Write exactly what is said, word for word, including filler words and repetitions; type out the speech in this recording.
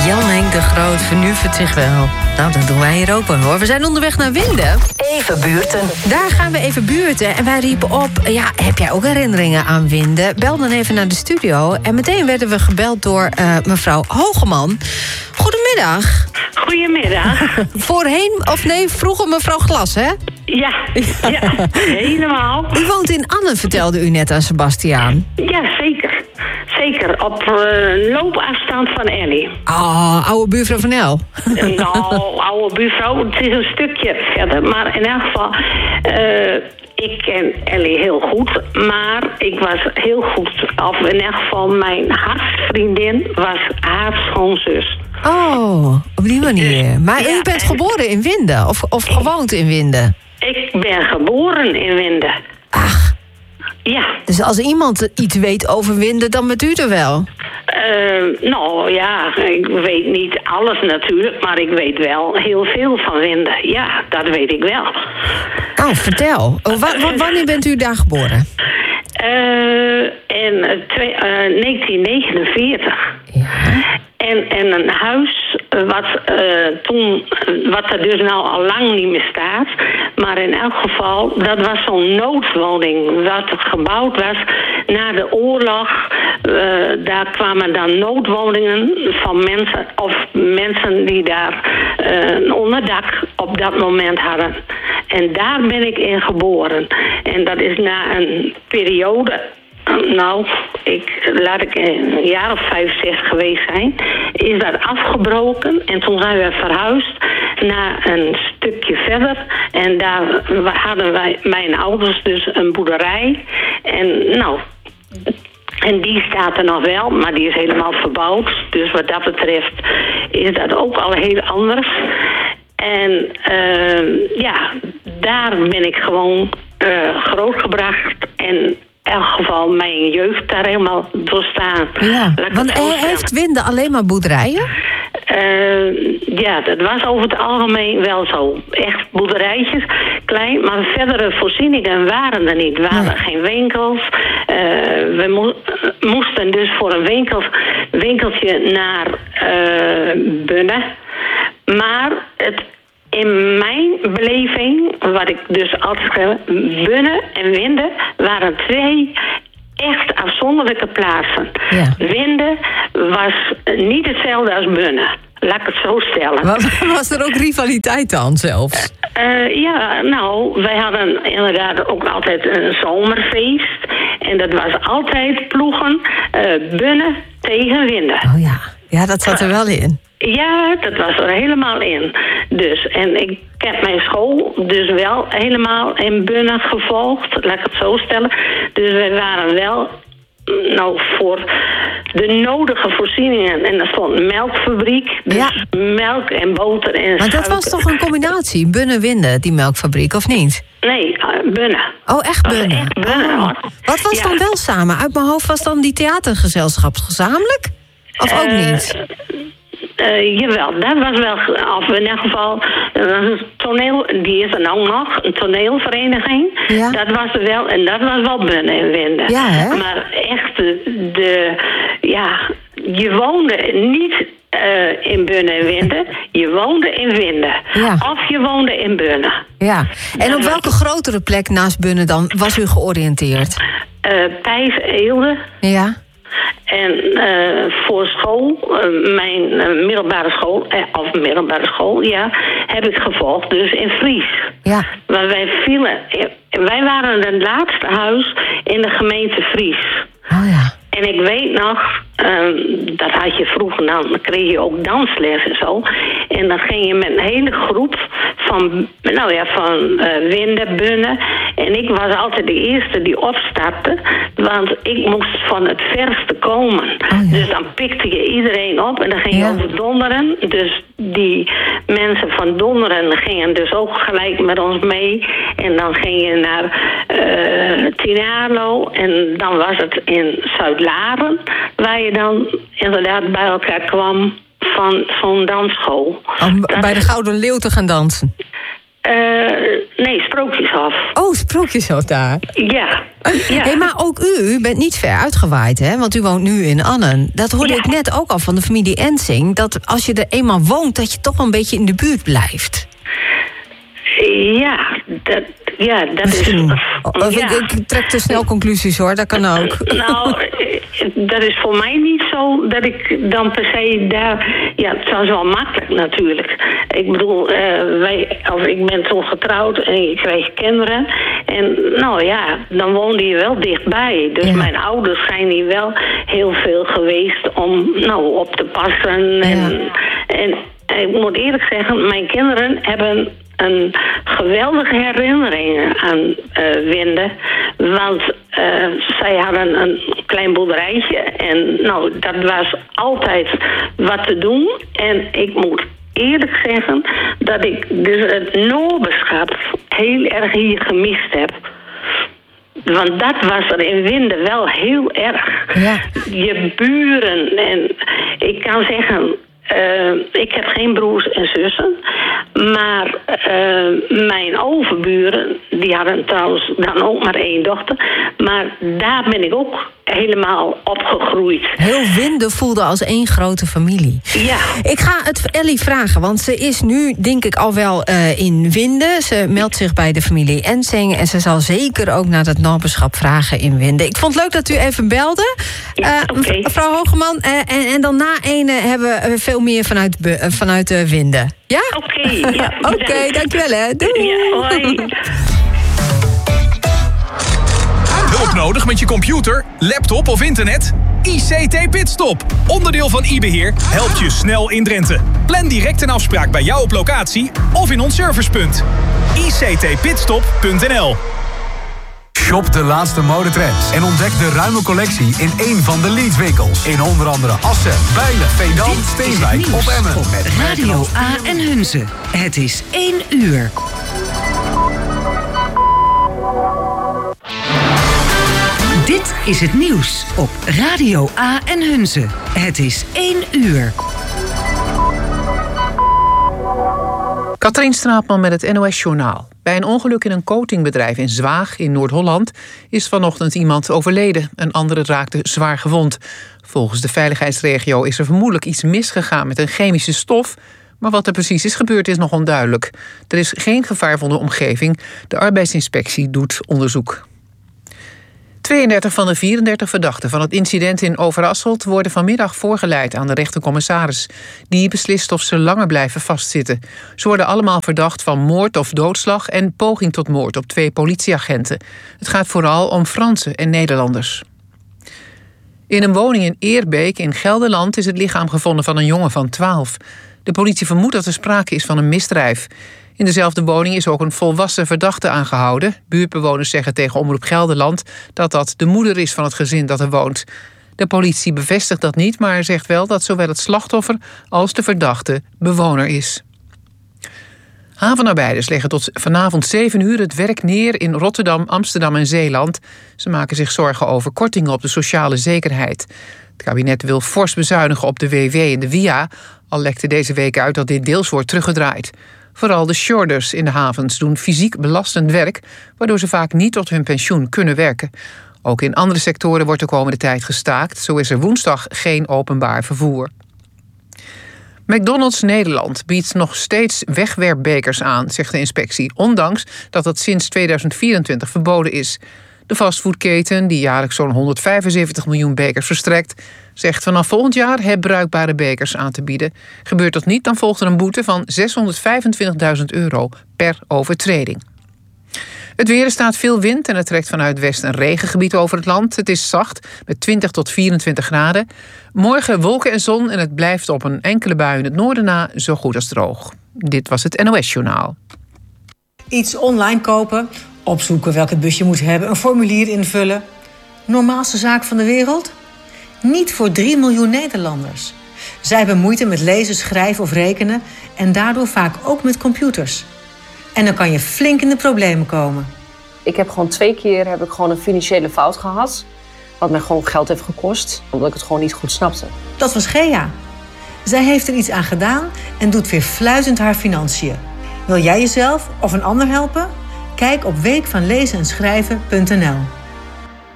Jan Henk de Groot vernuft zich wel. Nou, dat doen wij hier ook wel, hoor. We zijn onderweg naar Winden. Even buurten. Daar gaan we even buurten. En wij riepen op, ja, heb jij ook herinneringen aan Winden? Bel dan even naar de studio. En meteen werden we gebeld door uh, mevrouw Hogeman. Goedemiddag. Goedemiddag. Voorheen, of nee, vroeger mevrouw Glas, hè? Ja, ja, helemaal. U woont in Annen, vertelde u net aan Sebastiaan. Ja, zeker. Zeker, op uh, loopafstand van Ellie. Oh, oude buurvrouw van El. Nou, oude buurvrouw, het is een stukje verder. Maar in elk geval, uh, ik ken Ellie heel goed. Maar ik was heel goed, of in elk geval mijn hartsvriendin was haar schoonzus. Oh, op die manier. Dus, maar ja, u bent geboren in Winden, of, of gewoond in Winden? Ik ben geboren in Winden. Ach. Ja. Dus als iemand iets weet over Winden, dan bent u er wel? Uh, nou ja, ik weet niet alles natuurlijk, maar ik weet wel heel veel van Winden. Ja, dat weet ik wel. Oh, vertel. Oh, wa- wa- wanneer bent u daar geboren? Uh, in uh, twee, uh, negentien negenenveertig. Ja. En, en een huis wat, uh, toen, wat er dus nou al lang niet meer staat. Maar in elk geval, dat was zo'n noodwoning wat gebouwd was na de oorlog. Uh, daar kwamen dan noodwoningen van mensen, of mensen die daar uh, een onderdak op dat moment hadden. En daar ben ik in geboren. En dat is na een periode... Nou, ik, laat ik een jaar of vijf, zes geweest zijn, is dat afgebroken. En toen zijn we verhuisd naar een stukje verder. En daar hadden wij, mijn ouders dus een boerderij. En nou, en die staat er nog wel, maar die is helemaal verbouwd. Dus wat dat betreft is dat ook al heel anders. En uh, ja, daar ben ik gewoon uh, grootgebracht en... in elk geval mijn jeugd daar helemaal doorstaan. Ja, want heeft Winden alleen maar boerderijen? Uh, ja, dat was over het algemeen wel zo. Echt boerderijtjes, klein, maar verdere voorzieningen waren er niet. Er waren nee. geen winkels. Uh, we mo- moesten dus voor een winkel, winkeltje naar uh, Bunne. Maar het in mijn beleving, wat ik dus altijd schreef, Bunne en Winden waren twee echt afzonderlijke plaatsen. Ja. Winden was niet hetzelfde als Bunne. Laat ik het zo stellen. Was, was er ook rivaliteit dan zelfs? Uh, ja, nou, wij hadden inderdaad ook altijd een zomerfeest. En dat was altijd ploegen uh, Bunne tegen Winden. Oh ja, ja, dat zat er wel in. Ja, dat was er helemaal in. Dus, en ik heb mijn school dus wel helemaal in Bunne gevolgd, laat ik het zo stellen. Dus wij waren wel, nou, voor de nodige voorzieningen. En er stond een melkfabriek, dus ja. melk en boter en maar dat was toch een combinatie, Bunne-Winden, die melkfabriek, of niet? Nee, uh, Bunne. Oh, echt Bunne? Echt Bunne, oh. Wat was ja. dan wel samen? Uit mijn hoofd was dan die theatergezelschap gezamenlijk? Of ook uh, niet? Uh, jawel, dat was wel, of in ieder geval, een toneel, die is er nou nog, een toneelvereniging. Ja. Dat was er wel, en dat was wel Bunne en Winden. Ja, hè? Maar echt, de, de, ja, je woonde niet uh, in Bunne en Winden, je woonde in Winden. Ja. Of je woonde in Bunne. Ja, en dat op welke was... grotere plek naast Bunne dan was u georiënteerd? Uh, Pijs, Eelde. Ja. En uh, voor school, uh, mijn uh, middelbare school, eh, of middelbare school, ja, heb ik gevolgd, dus in Fries. Ja. Maar wij vielen, wij waren het laatste huis in de gemeente Fries. Oh ja. En ik weet nog, uh, dat had je vroeger, dan kreeg je ook dansles en zo. En dan ging je met een hele groep van, nou ja, van uh, Winden, Bunne. En ik was altijd de eerste die opstapte, want ik moest van het verste komen. Oh ja. Dus dan pikte je iedereen op en dan ging je ja. over Donderen. Dus die mensen van Donderen gingen dus ook gelijk met ons mee. En dan ging je naar uh, Tinalo en dan was het in Zuid-Laren, waar je dan inderdaad bij elkaar kwam van zo'n dansschool. Om bij de Gouden Leeuw te gaan dansen? Uh, nee, Sprookjeshof. Oh, Sprookjeshof daar. Ja. ja. Hey, maar ook u, u bent niet ver uitgewaaid, hè? Want u woont nu in Annen. Dat hoorde ja. ik net ook al van de familie Ensing. Dat als je er eenmaal woont, dat je toch wel een beetje in de buurt blijft. Ja, dat, ja, dat Misschien. is... Of ja. ik, ik trek te snel conclusies, hoor. Dat kan ook. Nou, dat is voor mij niet zo dat ik dan per se daar... Ja, het was wel makkelijk natuurlijk. Ik bedoel, uh, wij, of ik ben toen getrouwd en ik kreeg kinderen. En nou ja, dan woonde je wel dichtbij. Dus ja. mijn ouders zijn hier wel heel veel geweest om nou, op te passen. En, ja. en, en ik moet eerlijk zeggen, mijn kinderen hebben... een geweldige herinnering aan uh, Winde. Want uh, zij hadden een klein boerderijtje. En nou, dat was altijd wat te doen. En ik moet eerlijk zeggen dat ik dus het Noorderschap heel erg hier gemist heb. Want dat was er in Winde wel heel erg. Ja. Je buren. En ik kan zeggen... Uh, ik heb geen broers en zussen. Maar uh, mijn overburen, die hadden trouwens dan ook maar één dochter. Maar daar ben ik ook helemaal opgegroeid. Heel Winde voelde als één grote familie. Ja. Ik ga het Ellie vragen, want ze is nu denk ik al wel uh, in Winde. Ze meldt zich bij de familie Ensing. En ze zal zeker ook naar het naberschap vragen in Winde. Ik vond het leuk dat u even belde. Uh, ja, okay. Mevrouw Hogeman. Uh, en, en dan na ene hebben we veel meer vanuit, uh, vanuit de Winde. Ja? Oké. Okay, ja, Oké, okay, dankjewel hè. Doei. Ja, hoi. Hulp nodig met je computer, laptop of internet? I C T Pitstop, onderdeel van iBeheer, helpt je snel in Drenthe. Plan direct een afspraak bij jou op locatie of in ons servicepunt. I C T pitstop punt n l. Shop de laatste modetrends en ontdek de ruime collectie in één van de Leeds-winkels. In onder andere Assen, Bijlen, Veendam, Steenwijk of Emmen. Op Radio A en Hunze. Het is één uur. Dit is het nieuws op Radio A en Hunze. Het is één uur. Katrien Straatman met het N O S-journaal. Bij een ongeluk in een coatingbedrijf in Zwaag in Noord-Holland is vanochtend iemand overleden. Een andere raakte zwaar gewond. Volgens de veiligheidsregio is er vermoedelijk iets misgegaan met een chemische stof. Maar wat er precies is gebeurd is nog onduidelijk. Er is geen gevaar voor de omgeving. De arbeidsinspectie doet onderzoek. tweeëndertig van de vierendertig verdachten van het incident in Overasselt worden vanmiddag voorgeleid aan de rechtercommissaris. Die beslist of ze langer blijven vastzitten. Ze worden allemaal verdacht van moord of doodslag en poging tot moord op twee politieagenten. Het gaat vooral om Fransen en Nederlanders. In een woning in Eerbeek in Gelderland is het lichaam gevonden van een jongen van twaalf. De politie vermoedt dat er sprake is van een misdrijf. In dezelfde woning is ook een volwassen verdachte aangehouden. Buurtbewoners zeggen tegen Omroep Gelderland dat dat de moeder is van het gezin dat er woont. De politie bevestigt dat niet, maar zegt wel dat zowel het slachtoffer als de verdachte bewoner is. Havenarbeiders leggen tot vanavond zeven uur het werk neer in Rotterdam, Amsterdam en Zeeland. Ze maken zich zorgen over kortingen op de sociale zekerheid. Het kabinet wil fors bezuinigen op de W W en de W I A, al lekte deze week uit dat dit deels wordt teruggedraaid. Vooral de shorders in de havens doen fysiek belastend werk, waardoor ze vaak niet tot hun pensioen kunnen werken. Ook in andere sectoren wordt de komende tijd gestaakt. Zo is er woensdag geen openbaar vervoer. McDonald's Nederland biedt nog steeds wegwerpbekers aan, zegt de inspectie, ondanks dat dat sinds tweeduizend vierentwintig verboden is. De fastfoodketen, die jaarlijks zo'n honderdvijfenzeventig miljoen bekers verstrekt, zegt vanaf volgend jaar herbruikbare bekers aan te bieden. Gebeurt dat niet, dan volgt er een boete van zeshonderdvijfentwintigduizend euro per overtreding. Het weer, er staat veel wind en het trekt vanuit west een regengebied over het land. Het is zacht, met twintig tot vierentwintig graden. Morgen wolken en zon en het blijft op een enkele bui in het noorden na zo goed als droog. Dit was het N O S-journaal. Iets online kopen, opzoeken welke bus je moet hebben, een formulier invullen. Normaalste zaak van de wereld? Niet voor drie miljoen Nederlanders. Zij hebben moeite met lezen, schrijven of rekenen en daardoor vaak ook met computers. En dan kan je flink in de problemen komen. Ik heb gewoon twee keer heb ik gewoon een financiële fout gehad. Wat mij gewoon geld heeft gekost, omdat ik het gewoon niet goed snapte. Dat was Gea. Zij heeft er iets aan gedaan en doet weer fluitend haar financiën. Wil jij jezelf of een ander helpen? Kijk op week van lezen en schrijven punt n l.